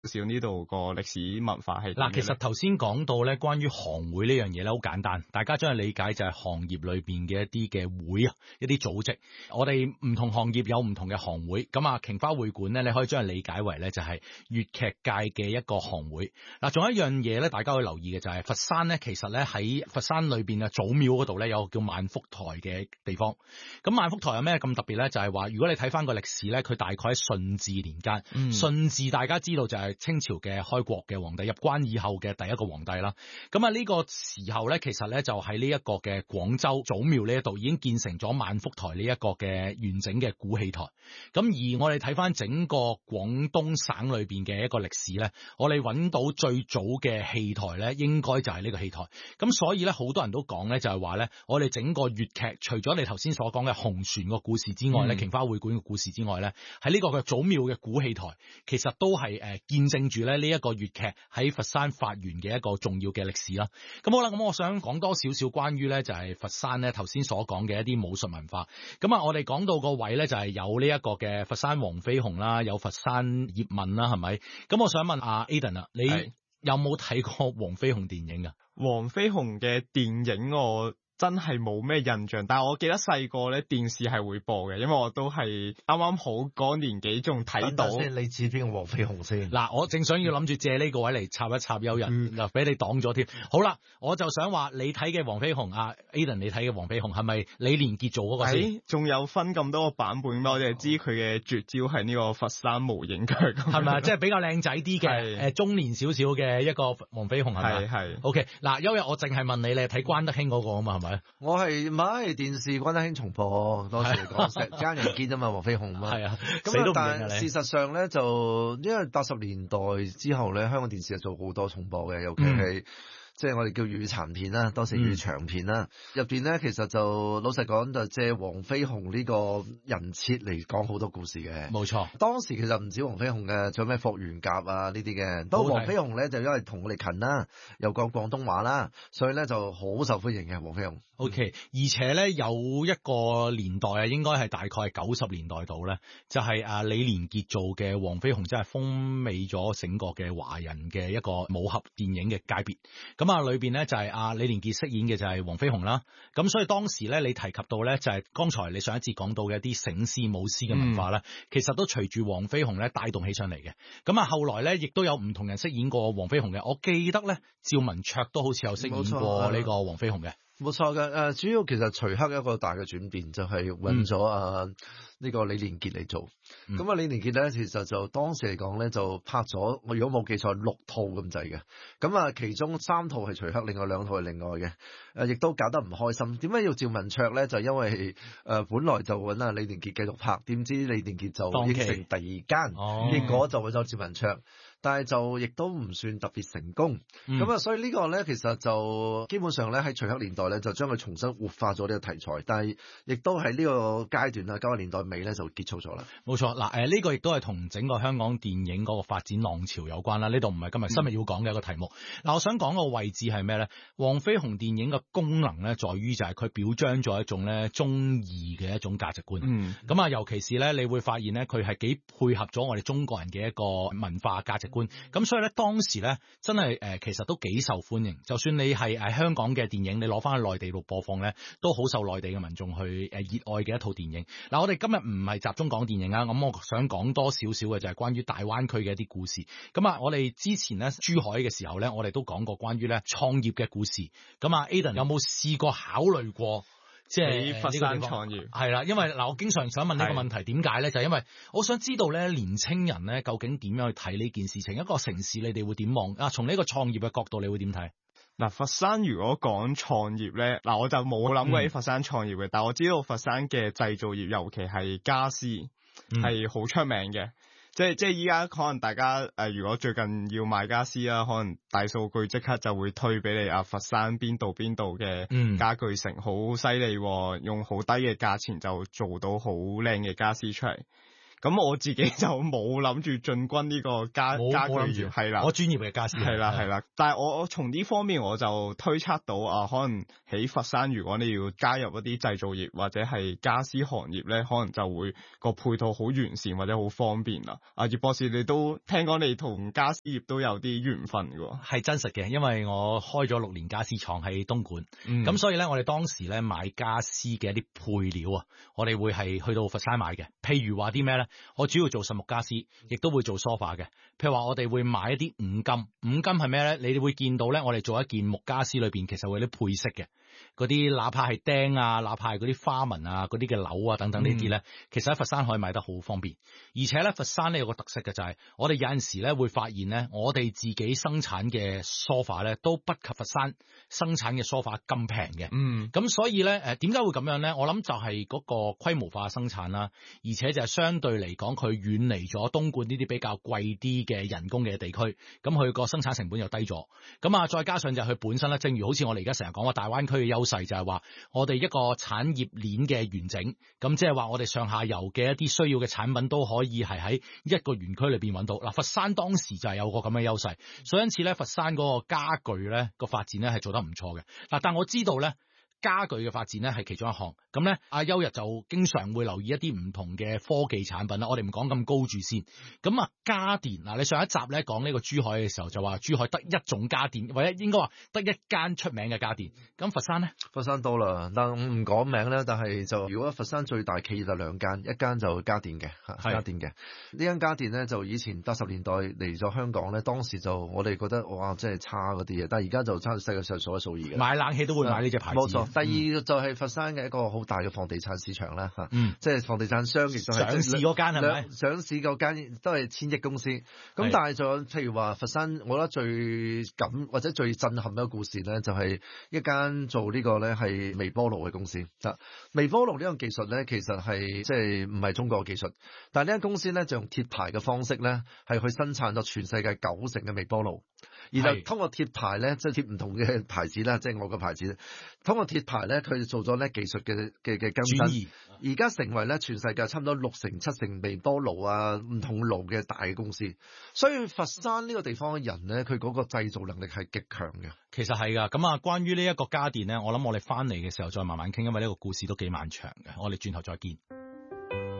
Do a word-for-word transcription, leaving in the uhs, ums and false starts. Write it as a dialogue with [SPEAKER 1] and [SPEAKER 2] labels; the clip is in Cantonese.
[SPEAKER 1] 少呢度個歷史文化係
[SPEAKER 2] 嗱，其實頭先講到咧，關於行會呢樣嘢咧，好簡單，大家將佢理解就係行業裏邊嘅一啲嘅會啊，一啲組織。我哋唔同行業有唔同嘅行會，咁啊，瓊花會館咧，你可以將佢理解為咧就係粵劇界嘅一個行會。嗱，仲有一樣嘢咧，大家可以留意嘅就係佛山咧，其實咧喺佛山裏邊嘅祖廟嗰度咧，有個叫萬福台嘅地方。咁萬福台有咩咁特別咧？就係話，如果你睇翻個歷史咧，佢大概喺順治年間，嗯、順治大家知道就係清朝嘅開國嘅皇帝，入關以後嘅第一個皇帝啦。咁啊呢個時候咧，其實咧就喺呢一個嘅廣州祖廟呢一度已經建成咗萬福台呢一個嘅完整嘅古戲台。咁而我哋睇翻整個廣東省裏邊嘅一個歷史咧，我哋揾到最早嘅戲台咧，應該就係呢個戲台。咁所以咧，好多人都講咧，就係話咧，我哋整個粵劇除咗你頭先所講嘅紅船個故事之外咧，瓊、嗯、花會館嘅故事之外咧，喺呢個嘅祖廟嘅古戲台，其實都係誒、呃、見證住咧呢一個粵劇喺佛山發源嘅一個重要嘅歷史啦。咁好啦，咁我想講多少少關於咧就係佛山咧頭先所講嘅一啲武術文化。咁啊，我哋講到個位咧就係有呢一個嘅佛山黃飛鴻啦，有佛山葉問啦，係咪？咁我想問阿 Aden 啊，你有冇睇過黃飛鴻電影啊？
[SPEAKER 1] 黃飛鴻嘅電影我真係冇咩印象，但係我記得細個咧電視係會播嘅，因為我都係啱啱好嗰年紀仲睇到。
[SPEAKER 3] 先，你指邊個黃飛鴻先？
[SPEAKER 2] 嗱，我正想要諗住借呢個位嚟插一插幽人，嗱、嗯，俾你擋咗添。好啦，我就想話你睇嘅黃飛鴻啊 Aden 你睇嘅黃飛鴻係咪李連杰做嗰個先？
[SPEAKER 1] 仲有分咁多個版本咩？我哋知佢嘅絕招係呢個佛山無影腳，
[SPEAKER 2] 係咪？即係比較靚仔啲嘅，誒中年少少嘅一個黃飛鴻係咪？
[SPEAKER 1] 係係。
[SPEAKER 2] OK，嗱，幽人我淨係問你，你係睇關德興嗰個啊嘛，係咪？
[SPEAKER 3] 我係唔係電視關德興重播，當時嚟講石奸人堅啊嘛，黃飛鴻嘛。係啊，咁但係事實上咧，就因為八十年代之後咧，香港電視係做好多重播嘅，尤其係、嗯。即係我哋叫粵語殘片啦，當時粵語長片啦，入邊咧其實就老實講就借黃飛鴻呢個人設嚟講好多故事嘅。冇錯，當時其實唔止黃飛鴻嘅，仲有咩霍元甲啊呢啲嘅。不過黃飛鴻咧就因為同我哋近啦，又講廣東話啦，所以咧就好受歡迎嘅黃飛鴻。O、okay, K， 而且咧有一個年代啊，應該係大概係九十年代度咧，就係、是、啊李連杰做嘅黃飛鴻，真係風靡咗整個嘅華人嘅一個武俠電影嘅界別。咁啊，裏邊咧就係阿李連杰飾演嘅就係黃飛鴻啦。咁所以當時咧，你提及到咧就係剛才你上一節講到嘅一啲醒獅舞獅嘅文化咧，嗯、其實都隨住黃飛鴻咧帶動起上嚟嘅。咁啊，後來咧亦都有唔同人飾演過黃飛鴻嘅。我記得咧，趙文卓都好似有飾演過呢個黃飛鴻嘅。冇錯嘅，誒主要其實徐克一個大嘅轉變就係揾咗啊呢個李連杰嚟做，咁、嗯、啊李連杰咧其實就當時嚟講咧就拍咗，我如果冇記錯六套咁滯嘅，咁啊其中三套係徐克，另外兩套係另外嘅，誒亦都搞得唔開心。點解要趙文卓咧？就因為誒、呃、本來就揾啊李連杰繼續拍，點知李連杰就應承第二間，哦、結果就揾咗趙文卓。但係就亦都唔算特別成功，咁啊、嗯，所以呢個咧其實就基本上咧喺徐克年代咧就將佢重新活化咗呢個題材，但係亦都喺呢個階段啊九十年代尾咧就結束咗啦。冇錯，嗱誒呢個亦都係同整個香港電影嗰個發展浪潮有關啦。呢度唔係今日今日要講嘅一個題目。嗱、嗯，我想講個位置係咩咧？黃飛鴻電影嘅功能咧，在於就係佢表彰咗一種咧忠義嘅一種價值觀。嗯，咁啊，尤其是咧，你會發現咧，佢係幾配合咗我哋中國人嘅一個文化價值觀。咁所以咧，當時咧真係誒、呃，其實都幾受歡迎。就算你係誒香港嘅電影，你攞翻去內地度播放咧，都好受內地嘅民眾去誒熱愛嘅一套電影。嗱、呃，我哋今日唔係集中講電影啊，咁我想講多少少嘅就係關於大灣區嘅一啲故事。咁啊，我哋之前咧珠海嘅時候咧，我哋都講過關於咧創業嘅故事。咁啊 Aden 有冇試過考慮過？即係
[SPEAKER 1] 佛山創業
[SPEAKER 2] 係啦，因為嗱，我經常想問呢個問題，點解咧？就係、因為我想知道咧，年青人咧究竟點樣去睇呢件事情？一個城市你哋會點望啊？從呢個創業嘅角度，你會點睇？
[SPEAKER 1] 嗱，佛山如果講創業咧，嗱我就冇諗過喺佛山創業嘅，嗯、但係我知道佛山嘅製造業，尤其係家私係好出名嘅。即係即係依家可能大家誒、呃，如果最近要買家私啦，可能大數據即刻就會推俾你啊，佛山邊度邊度嘅家具城好犀利，用好低嘅價錢就做到好靚嘅家私出嚟。 咁我自己就冇諗住進軍呢個家家具業，係啦，
[SPEAKER 2] 我專業嘅家私
[SPEAKER 1] 係啦係啦。但係我我從呢方面我就推測到啊，可能喺佛山如果你要加入一啲製造業或者係家私行業咧，可能就會個配套好完善或者好方便啦。啊，葉博士，你都聽講你同家私業都有啲緣分㗎？
[SPEAKER 2] 係真實嘅，因為我開咗六年家私廠喺東莞，咁、嗯、所以咧我哋當時咧買家私嘅一啲配料啊，我哋會係去到佛山買嘅。譬如話啲咩咧，我主要做實木家私，亦都會做梳化嘅。譬如話我哋會買一啲五金，五金係咩咧？你哋會見到咧，我哋做一件木家私裏邊其實會有啲配飾嘅，嗰啲哪怕係釘啊，哪怕係嗰啲花紋啊，嗰啲嘅鈕啊等等呢啲咧，嗯、其實喺佛山可以買得好方便。而且咧，佛山咧有個特色嘅就係、是，我哋有陣時咧會發現咧，我哋自己生產嘅梳化咧都不及佛山生產嘅梳化咁平嘅。嗯，咁所以咧，誒點解會咁樣咧？我諗就係嗰個規模化生產啦，而且就係相對嚟講，佢遠離咗東莞呢啲比較貴啲嘅人工嘅地區，咁佢個生產成本又低咗。咁啊，再加上就係佢本身咧，正如好似我哋而家成日講話大灣區嘅優勢就係話，我哋一個產業鏈嘅完整，咁即係話我哋上下游嘅一啲需要嘅產品都可以係喺一個園區裏邊揾到。嗱，佛山當時就係有個咁嘅優勢，所以因此咧，佛山嗰個家具咧個發展咧係做得唔錯嘅。嗱，但我知道咧，家具嘅發展咧係其中一項，咁咧阿邱日就經常會留意一啲唔同嘅科技產品啦。我哋唔講咁高住先，咁啊家電嗱，你上一集咧講呢個珠海嘅時候就話珠海得一種家電，或者應該話得一間出名嘅家電。咁佛山咧？佛山多啦，但唔講名咧，但係就如果佛山最大企業就兩間，一間就家電嘅，家電嘅呢間家電咧就以前八十年代嚟咗香港咧，當時就我哋覺得哇真係差嗰啲嘢，但係而家就差到世界上數一數二嘅。買冷氣都會買呢隻牌子。冇錯。第二就係佛山嘅一個好大嘅房地產市場啦，嚇、嗯，即係房地產商亦都係上市嗰間係咪？上市嗰間都係千億公司。咁但係仲有譬如話佛山，我覺得最感或者最震撼嘅一個故事咧，就係一間做呢個咧係微波爐嘅公司。啊，微波爐呢個技術咧，其實係即係唔係中國嘅技術，但係呢間公司咧就用貼牌嘅方式咧，係去生產咗全世界九成嘅微波爐，然後通過貼牌咧，即係貼唔同嘅牌子啦，即係我個牌子，通過貼牌咧，佢做咗咧技術嘅嘅嘅更新，而家成為咧全世界差唔多六成七成微波爐啊唔同爐嘅大嘅公司，所以佛山呢個地方嘅人咧，佢嗰個製造能力係極強嘅。其實係噶，咁啊，關於呢一個家電咧，我諗我哋翻嚟嘅時候再慢慢傾，因為呢個故事都幾漫長嘅，我哋轉頭再見。